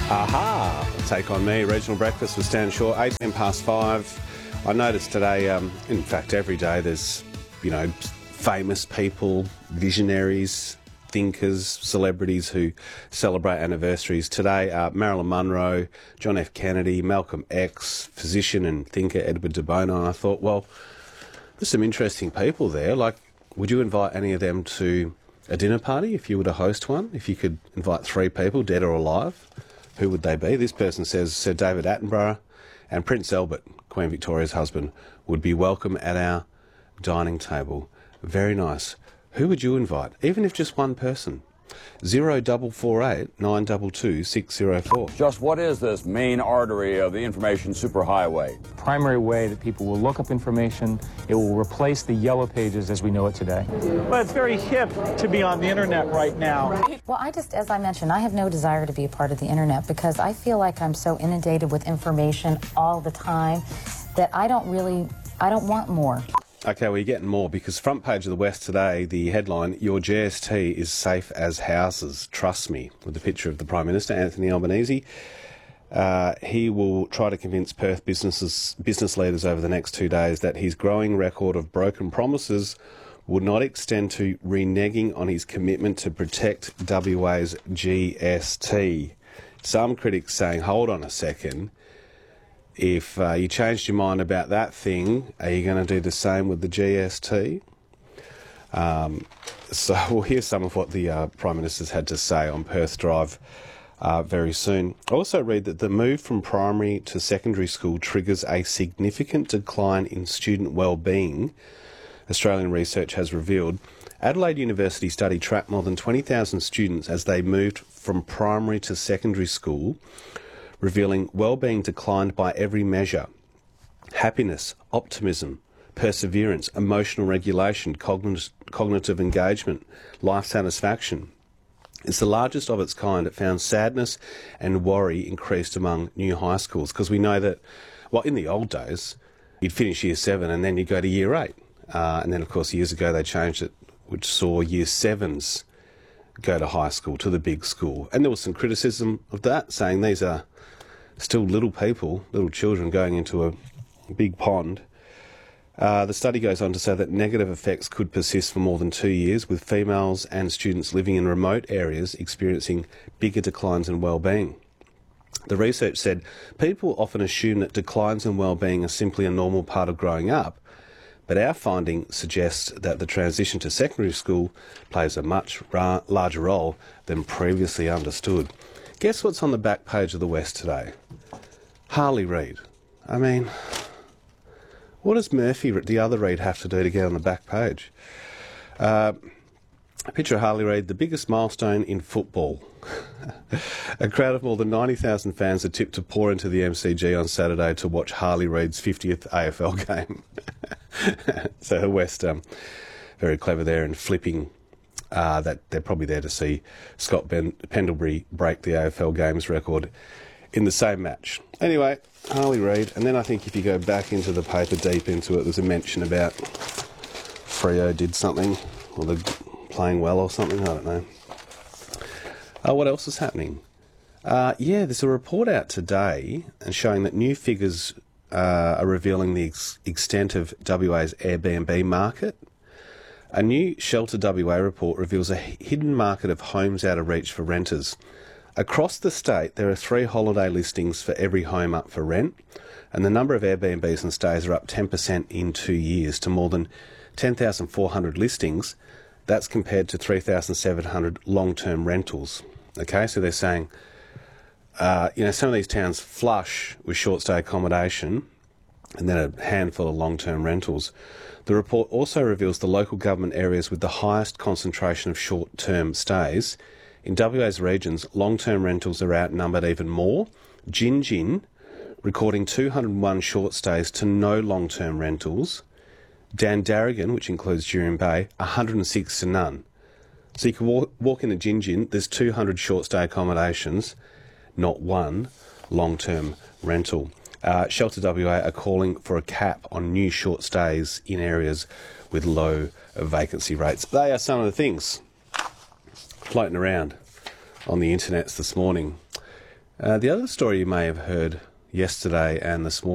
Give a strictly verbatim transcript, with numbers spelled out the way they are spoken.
Aha! Take on me, Regional Breakfast with Stan Shaw, eighteen past five. I noticed today, um, in fact every day, there's, you know, famous people, visionaries, thinkers, celebrities who celebrate anniversaries. Today, uh, Marilyn Monroe, John F. Kennedy, Malcolm X, physician and thinker Edward de Bono. And I thought, well, there's some interesting people there. Like, would you invite any of them to a dinner party if you were to host one? If you could invite three people, dead or alive, who would they be? This person says Sir David Attenborough and Prince Albert, Queen Victoria's husband, would be welcome at our dining table. Very nice. Who would you invite, even if just one person? Zero double four eight nine two two six zero four. Just what is this main artery of the information superhighway? Primary way that people will look up information. It will replace the yellow pages as we know it today. Well, it's very hip to be on the internet right now. Well, I just, as I mentioned, I have no desire to be a part of the internet because I feel like I'm so inundated with information all the time that I don't really, I don't want more. Okay, well, you're getting more because front page of the West today, the headline, "Your G S T is safe as houses, trust me," with the picture of the Prime Minister, Anthony Albanese. Uh, he will try to convince Perth businesses, business leaders over the next two days that his growing record of broken promises would not extend to reneging on his commitment to protect W A's G S T. Some critics saying, hold on a second, if uh, you changed your mind about that thing, are you going to do the same with the G S T? Um, so we'll hear some of what the uh, Prime Minister's had to say on Perth Drive uh, very soon. I also read that the move from primary to secondary school triggers a significant decline in student well-being. Australian research has revealed. Adelaide University study tracked more than twenty thousand students as they moved from primary to secondary school, revealing well-being declined by every measure: happiness, optimism, perseverance, emotional regulation, cogn- cognitive engagement, life satisfaction. It's the largest of its kind. It found sadness and worry increased among new high schools because we know that, well, in the old days, you'd finish year seven and then you'd go to year eight. Uh, and then, of course, years ago they changed it, which saw year sevens go to high school, to the big school. And there was some criticism of that, saying these are still little people, little children going into a big pond. Uh, the study goes on to say that negative effects could persist for more than two years, with females and students living in remote areas experiencing bigger declines in well-being. The research said people often assume that declines in well-being are simply a normal part of growing up, but our finding suggests that the transition to secondary school plays a much ra- larger role than previously understood. Guess what's on the back page of the West today? Harley Reid. I mean, what does Murphy, the other Reid, have to do to get on the back page? Uh, picture of Harley Reid, the biggest milestone in football. A crowd of more than ninety thousand fans are tipped to pour into the M C G on Saturday to watch Harley Reid's fiftieth A F L game. So West, um, very clever there in flipping uh, that they're probably there to see Scott ben- Pendlebury break the A F L games record in the same match. Anyway, Harley Reid, and then I think if you go back into the paper, deep into it, there's a mention about Freo did something, or they're playing well or something, I don't know. Uh, what else is happening? Uh, yeah, there's a report out today and showing that new figures uh, are revealing the ex- extent of W A's Airbnb market. A new Shelter W A report reveals a hidden market of homes out of reach for renters. Across the state, there are three holiday listings for every home up for rent, and the number of Airbnbs and stays are up ten percent in two years to more than ten thousand four hundred listings. That's compared to three thousand seven hundred long-term rentals. Okay, so they're saying, uh, you know, some of these towns flush with short-stay accommodation and then a handful of long-term rentals. The report also reveals the local government areas with the highest concentration of short-term stays. In W A's regions, long-term rentals are outnumbered even more. Gingin recording two hundred one short stays to no long-term rentals. Dandaragan, which includes Jurien Bay, one hundred six to none. So you can walk, walk into Gingin, there's two hundred short-stay accommodations, not one long-term rental. Uh, Shelter W A are calling for a cap on new short stays in areas with low vacancy rates. They are some of the things floating around on the internets this morning. Uh, the other story you may have heard yesterday and this morning